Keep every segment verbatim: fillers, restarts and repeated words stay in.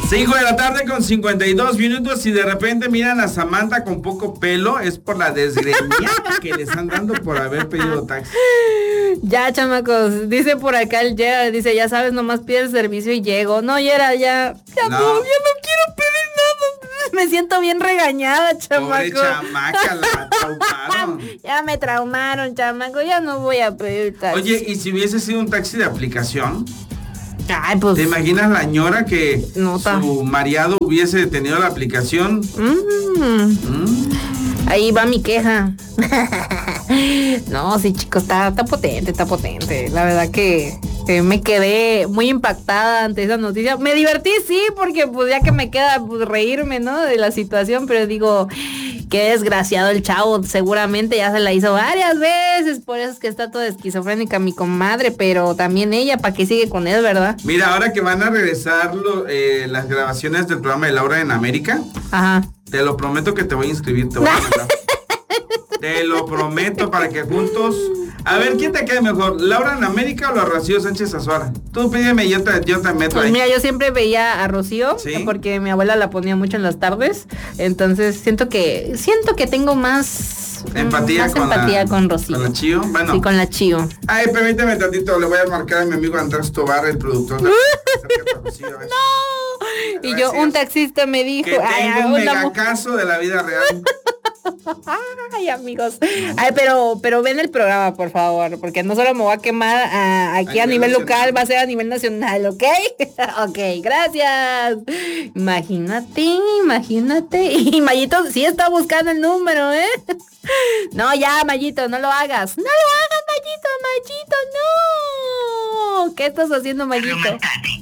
cinco de la tarde con cincuenta y dos minutos y de repente miran a Samantha con poco pelo, es por la desgreñada que le están dando por haber pedido taxi. Ya, chamacos, dice por acá el Yera, dice, ya sabes, nomás pide el servicio y llego. No, Yera, ya, ya no, No. ya no quiero pedir nada. Me siento bien regañada, chamaco. Pobre chamaca, la traumaron. Ya me traumaron, chamaco, ya no voy a pedir taxi. Oye, ¿y si hubiese sido un taxi de aplicación? Ay, pues. ¿Te imaginas la ñora que Nota. su mareado hubiese tenido la aplicación? Mm. Mm. Ahí va mi queja. No, sí, chicos, está, está potente, está potente. La verdad que, que me quedé muy impactada ante esa noticia. Me divertí, sí, porque pues ya que me queda pues, reírme, ¿no? De la situación, pero digo, qué desgraciado el chavo. Seguramente ya se la hizo varias veces, por eso es que está toda esquizofrénica mi comadre, pero también ella, ¿para qué sigue con él, verdad? Mira, ahora que van a regresar lo- eh, las grabaciones del programa de Laura en América, Ajá. te lo prometo que te voy a inscribir, te voy a mandar. Te lo prometo para que juntos. A ver, ¿quién te queda mejor? ¿Laura en América o la Rocío Sánchez Azuara? Tú pídeme y yo te, yo te meto Pues ahí. mira, yo siempre veía a Rocío, ¿Sí? porque mi abuela la ponía mucho en las tardes, entonces siento que siento que tengo más Empatía, más con, empatía la, con Rocío. con la Chío. Bueno. Sí, con la Chío. Ay, permíteme tantito, le voy a marcar a mi amigo Andrés Tobar, el productor de Acércate a Rocío, a ver. No. Y yo, Gracias. un taxista me dijo, Que ay, tengo un una mu- megacaso de la vida real. ay, amigos. Ay, pero pero ven el programa, por favor, porque no solo me voy a quemar ah, aquí A a, nivel nivel local, nacional. va a ser a nivel nacional, ¿ok? Ok, gracias. Imagínate, imagínate. Y Mayito sí está buscando el número, ¿eh? No, ya, Mayito, no lo hagas. No lo hagas, Mayito, Mayito, no. ¿Qué estás haciendo, Mayito?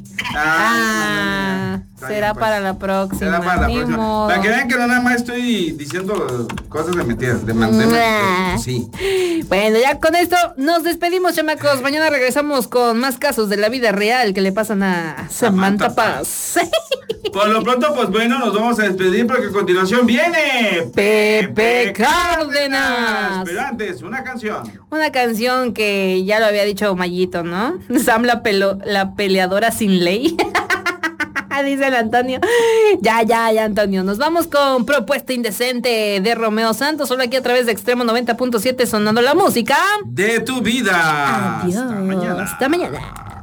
Ah, Está será bien, pues. para la próxima. Será para la Ni próxima. modo. Para que vean que no nada más estoy diciendo cosas de mentira, de mantener. Nah. Sí. Bueno, ya con esto nos despedimos, chamacos. Mañana regresamos con más casos de la vida real que le pasan a Samantha Samantha Paz. Por lo pronto, pues bueno, nos vamos a despedir porque a continuación viene Pepe Cárdenas. Pero antes, una canción. Una canción que ya lo había dicho Mayito, ¿no? Sam la, pelo- la peleadora sin ley. Dice el Antonio. Ya, ya, ya, Antonio. Nos vamos con Propuesta Indecente de Romeo Santos. Solo aquí a través de Extremo noventa punto siete sonando la música. De tu vida. Adiós. Hasta mañana. Hasta mañana.